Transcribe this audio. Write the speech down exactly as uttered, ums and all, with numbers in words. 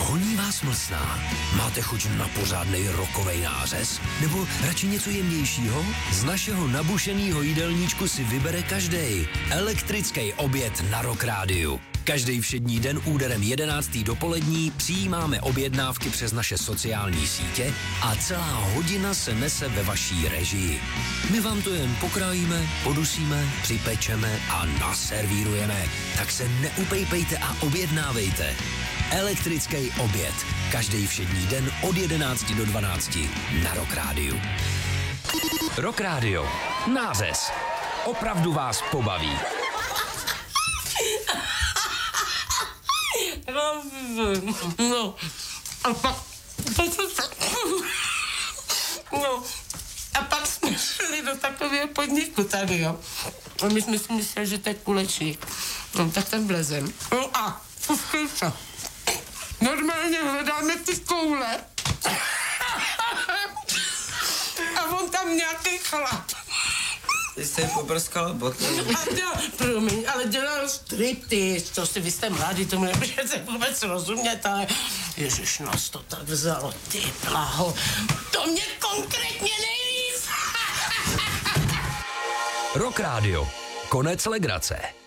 Honí vás mlsná? Máte chuť na pořádnej rokovej nářez? Nebo radši něco jemnějšího? Z našeho nabušeného jídelníčku si vybere každej. Elektrický oběd na Rock Rádiu. Každý všední den úderem jedenáctý dopolední přijímáme objednávky přes naše sociální sítě a celá hodina se nese ve vaší režii. My vám to jen pokrájíme, podusíme, připečeme a naservírujeme. Tak se neupejpejte a objednávejte. Elektrický oběd. Každý všední den od jedenácti do dvanácti na Rock Rádiu. Rock Radio. Nářez. Opravdu vás pobaví. No, a pak... No, a pak jsme šli do takového podniku tady, jo. A my jsme si mysleli, že to je kulečník. No, tak tam vlezem. No a, poslouchejte. Normálně hledáme ty koule. A on tam nějaký chlap. Ty jste poprskala boty. A dělal, promiň, ale dělal striptease, to si vy jste mladí, tomu nemůžete vůbec rozumět, ale ježiš, nás to tak vzalo, ty blaho, to mě konkrétně nejvíc. Rock Radio. Konec legrace.